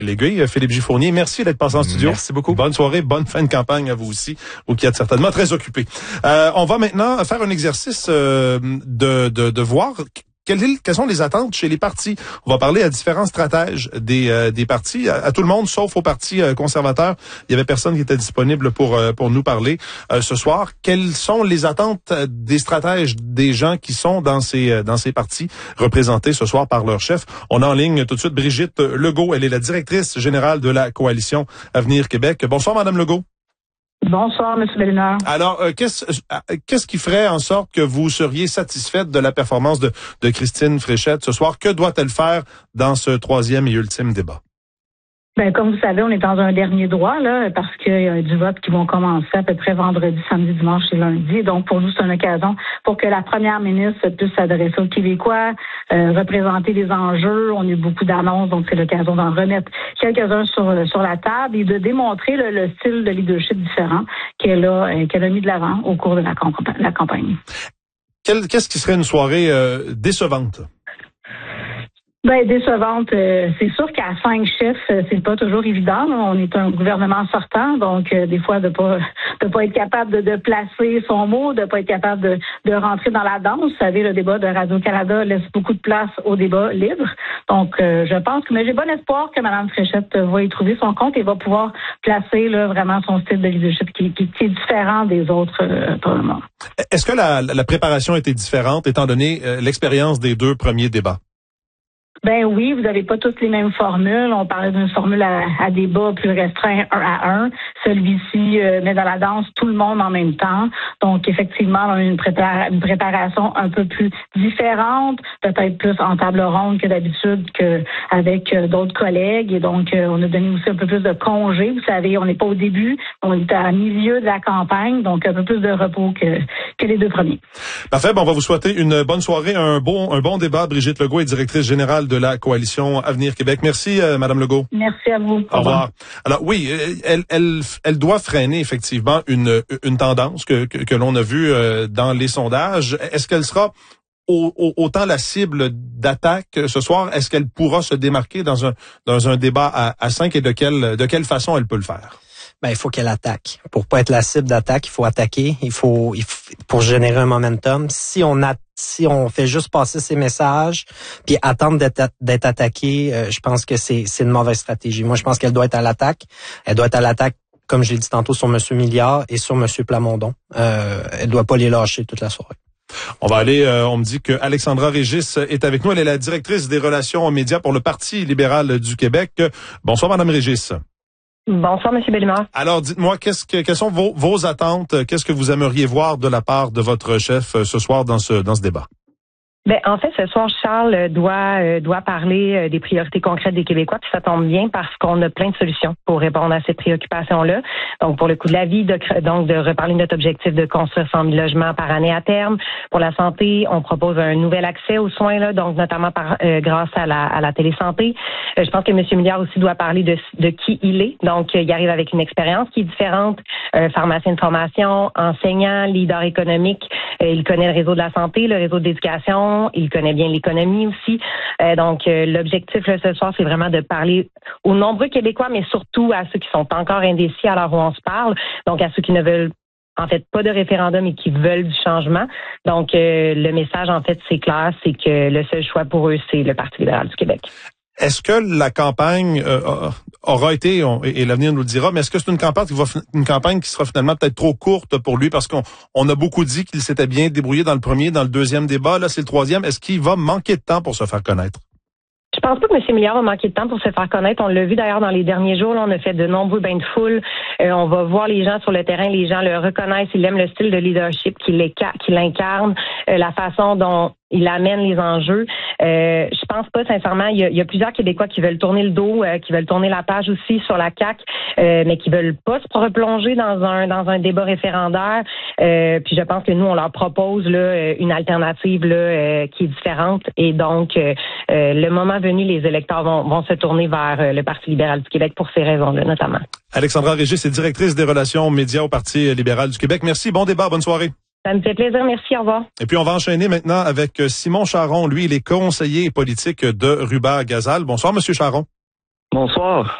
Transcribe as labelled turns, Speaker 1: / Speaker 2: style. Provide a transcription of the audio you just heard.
Speaker 1: Légué, Philippe Giffournier, merci d'être passé en studio.
Speaker 2: Merci beaucoup.
Speaker 1: Bonne soirée, bonne fin de campagne à vous aussi, vous qui êtes certainement très occupés. On va maintenant faire un exercice de voir quelles sont les attentes chez les partis. On va parler à différents stratèges des partis, à tout le monde, sauf au Parti conservateur. Il y avait personne qui était disponible pour nous parler ce soir. Quelles sont les attentes des stratèges, des gens qui sont dans ces partis représentés ce soir par leur chef? On a en ligne tout de suite Brigitte Legault. Elle est la directrice générale de la coalition Avenir Québec. Bonsoir, Madame Legault.
Speaker 3: Bonsoir, M. Bellemare.
Speaker 1: Alors, qu'est-ce qui ferait en sorte que vous seriez satisfaite de la performance de Christine Fréchette ce soir? Que doit-elle faire dans ce troisième et ultime débat?
Speaker 3: Ben, comme vous savez, on est dans un dernier droit, là, parce qu'il y a du vote qui vont commencer à peu près vendredi, samedi, dimanche et lundi. Donc, pour nous, c'est une occasion pour que la première ministre puisse s'adresser aux Québécois, représenter les enjeux. On a eu beaucoup d'annonces, donc c'est l'occasion d'en remettre quelques-uns sur la table et de démontrer le style de leadership différent qu'elle a mis de l'avant au cours de la campagne.
Speaker 1: Qu'est-ce qui serait une soirée décevante?
Speaker 3: Ben, décevante, c'est sûr qu'à 5 chefs, c'est pas toujours évident. Là. On est un gouvernement sortant, donc des fois de pas être capable de placer son mot, de pas être capable de rentrer dans la danse. Vous savez, le débat de Radio-Canada laisse beaucoup de place au débat libre. Donc, je pense mais j'ai bon espoir que Mme Fréchette va y trouver son compte et va pouvoir placer là vraiment son style de leadership qui est différent des autres pour le moment.
Speaker 1: Est-ce que la préparation était différente étant donné l'expérience des 2 premiers débats?
Speaker 3: Ben oui, vous n'avez pas toutes les mêmes formules. On parlait d'une formule à débat plus restreint 1 à 1. Celui-ci met dans la danse tout le monde en même temps. Donc, effectivement, on a une préparation un peu plus différente, peut-être plus en table ronde que d'habitude qu'avec d'autres collègues. Et donc, on a donné aussi un peu plus de congés. Vous savez, on n'est pas au début, on est à milieu de la campagne, donc un peu plus de repos que les 2 premiers.
Speaker 1: Parfait. Bon, on va vous souhaiter une bonne soirée, un bon débat. Brigitte Legault est directrice générale de la coalition Avenir Québec. Merci, Madame Legault.
Speaker 3: Merci à vous.
Speaker 1: Au revoir. Alors oui, elle doit freiner effectivement une tendance que l'on a vue dans les sondages. Est-ce qu'elle sera autant la cible d'attaque ce soir? Est-ce qu'elle pourra se démarquer dans un débat à 5 et de quelle façon elle peut le faire?
Speaker 2: Ben, il faut qu'elle attaque. Pour pas être la cible d'attaque, il faut attaquer. Il faut pour générer un momentum. Si on fait juste passer ces messages puis attendre d'être attaqué, je pense que c'est une mauvaise stratégie. Moi, je pense qu'elle doit être à l'attaque. Elle doit être à l'attaque, comme je l'ai dit tantôt, sur M. Milliard et sur M. Plamondon. Elle doit pas les lâcher toute la soirée.
Speaker 1: On va aller, on me dit que Alexandra Régis est avec nous. Elle est la directrice des relations médias pour le Parti libéral du Québec. Bonsoir, Madame Régis.
Speaker 4: Bonsoir, M. Bellemare.
Speaker 1: Alors, dites-moi, quelles sont vos attentes? Qu'est-ce que vous aimeriez voir de la part de votre chef ce soir dans ce débat?
Speaker 4: Ben, en fait, ce soir, Charles doit parler des priorités concrètes des Québécois, puis ça tombe bien parce qu'on a plein de solutions pour répondre à ces préoccupations-là. Donc, pour le coût de la vie, de reparler de notre objectif de construire 100 000 logements par année à terme. Pour la santé, on propose un nouvel accès aux soins, là, donc notamment grâce à la télésanté. Je pense que M. Milliard aussi doit parler de qui il est. Donc, il arrive avec une expérience qui est différente, pharmacien de formation, enseignant, leader économique. Il connaît le réseau de la santé, le réseau d'éducation. Il connaît bien l'économie aussi. Donc, l'objectif là, ce soir, c'est vraiment de parler aux nombreux Québécois, mais surtout à ceux qui sont encore indécis à l'heure où on se parle. Donc, à ceux qui ne veulent en fait pas de référendum et qui veulent du changement. Donc, le message, en fait, c'est clair, c'est que le seul choix pour eux, c'est le Parti libéral du Québec.
Speaker 1: Est-ce que la campagne aura été, et l'avenir nous le dira, mais est-ce que c'est une campagne qui sera finalement peut-être trop courte pour lui parce qu'on a beaucoup dit qu'il s'était bien débrouillé dans le premier, dans le deuxième débat, là c'est le troisième. Est-ce qu'il va manquer de temps pour se faire connaître?
Speaker 4: Je pense pas que M. Milliard va manquer de temps pour se faire connaître. On l'a vu d'ailleurs dans les derniers jours. Là, on a fait de nombreux bains de foule. On va voir les gens sur le terrain. Les gens le reconnaissent. Ils aiment le style de leadership qu'il incarne, la façon dont il amène les enjeux. Je pense pas, sincèrement, il y a plusieurs Québécois qui veulent tourner le dos, qui veulent tourner la page aussi sur la CAQ, mais qui veulent pas se replonger dans un débat référendaire. Puis je pense que nous, on leur propose là une alternative là qui est différente. Et donc, le moment venu, les électeurs vont se tourner vers le Parti libéral du Québec pour ces raisons-là, notamment.
Speaker 1: Alexandra Régis est directrice des relations médias au Parti libéral du Québec. Merci, bon débat, bonne soirée.
Speaker 4: Ça me fait plaisir, merci, au revoir.
Speaker 1: Et puis on va enchaîner maintenant avec Simon Charron. Lui, il est conseiller politique de Rubert Gazal. Bonsoir, Monsieur Charron.
Speaker 5: Bonsoir.